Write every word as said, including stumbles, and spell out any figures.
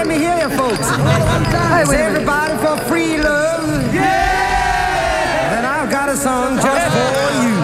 me hear you, folks. Hey, wait, everybody for free love. Yeah! Then I've got a song just for you.